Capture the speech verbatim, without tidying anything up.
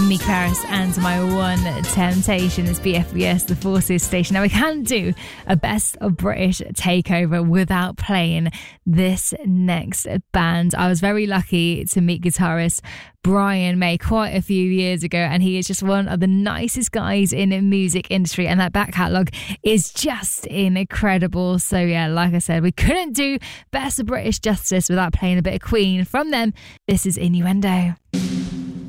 Meek Paris and My One Temptation. It's B F B S, the Forces station. Now, we can't do a Best of British takeover without playing this next band. I was very lucky to meet guitarist Brian May quite a few years ago, and he is just one of the nicest guys in the music industry, and that back catalogue is just incredible. So yeah, like I said, we couldn't do Best of British justice without playing a bit of Queen from them. This is Innuendo.